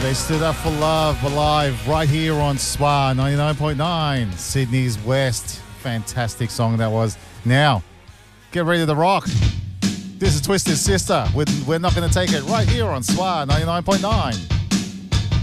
They stood up for love alive right here on SWA 99.9, Sydney's West. Fantastic song that was. Now, get ready to rock. This is Twisted Sister with We're Not Gonna Take It right here on SWA 99.9.